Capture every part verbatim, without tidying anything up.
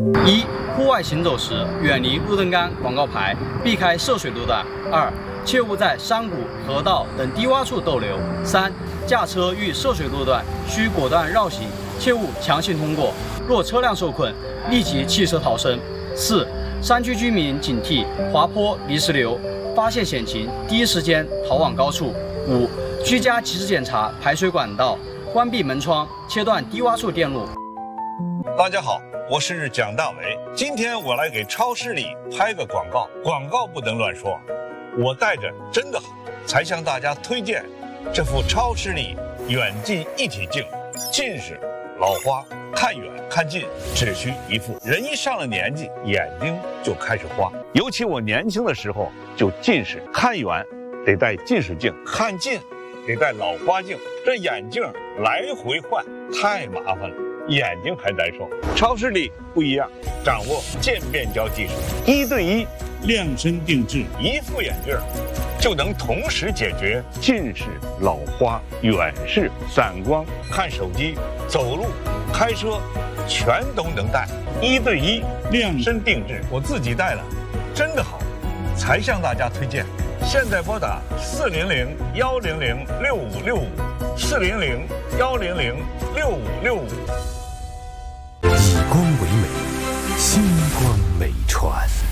一、户外行走时远离路灯杆、广告牌，避开涉水路段。二、切勿在山谷、河道等低洼处逗留。三、驾车遇涉水路段需果断绕行，切勿强行通过。若车辆受困，立即弃车逃生。四、山区居民警惕滑坡、泥石流，发现险情第一时间逃往高处。五、居家及时检查排水管道，关闭门窗，切断低洼处电路。 大家好，我是蒋大为。今天我来给超市里拍个广告，广告不能乱说。我带着真的好，才向大家推荐这副超视力远近一体镜。近视、老花，看远看近只需一副。人一上了年纪，眼睛就开始花。尤其我年轻的时候就近视，看远得戴近视镜，看近得戴老花镜，这眼镜来回换太麻烦了，眼睛还难受。超视力不一样，掌握渐变焦技术，一对一量身定制，一副眼镜就能同时解决近视、老花、远视、散光、看手机、走路、开车，全都能戴。一对一量身定制，我自己戴了，真的好，才向大家推荐。现在拨打四零零幺零零六五六五，四零零幺零零六五六五。 以光为美，星光美传。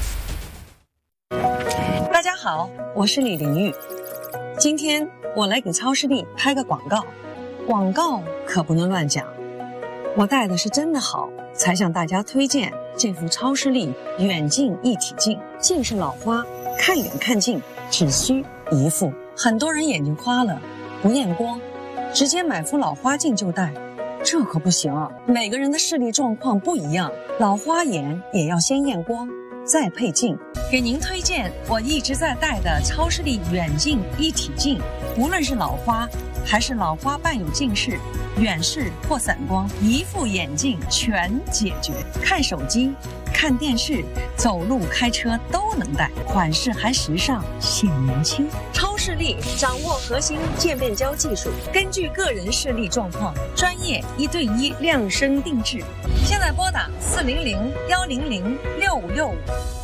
大家好，我是李玲玉。今天我来给超视力拍个广告，广告可不能乱讲。我戴的是真的好，才向大家推荐这副超视力远近一体镜。近视老花，看远看近只需一副。很多人眼睛花了，不验光，直接买副老花镜就戴，这可不行啊！每个人的视力状况不一样，老花眼也要先验光，再配镜。给您推荐我一直在戴的超视力远近一体镜，无论是老花还是老花伴有近视、远视或散光，一副眼镜全解决。看手机、看电视、走路、开车都能戴，款式还时尚，显年轻。超视力掌握核心渐变焦技术，根据个人视力状况，专业一对一量身定制。现在拨打四零零幺零零六五六五。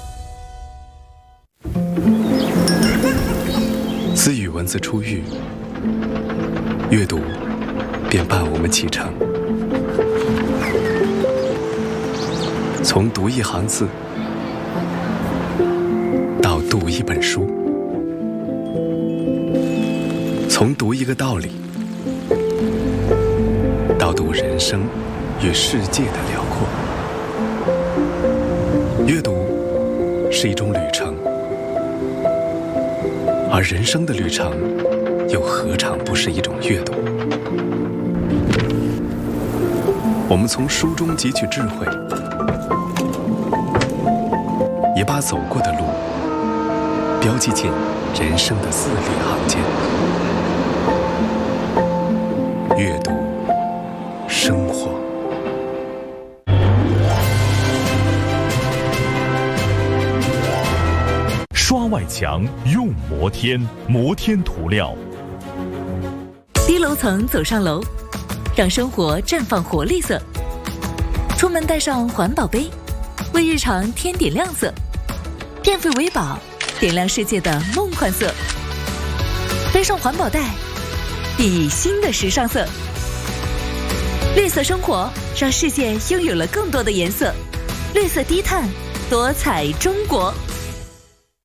自语文字出狱，阅读便伴我们启程。从读一行字到读一本书，从读一个道理到读人生与世界的辽阔。阅读是一种旅程，而人生的旅程又何尝不是一种阅读？我们从书中汲取智慧，也把走过的路标记进人生的字里行间。阅读生活。 刷外墙用摩天，摩天涂料。 低楼层走上楼，让生活绽放活力色。出门带上环保杯，为日常添点亮色。电费为宝，点亮世界的梦幻色。背上环保袋，熠熠新的时尚色。绿色生活，让世界拥有了更多的颜色。绿色低碳，多彩中国。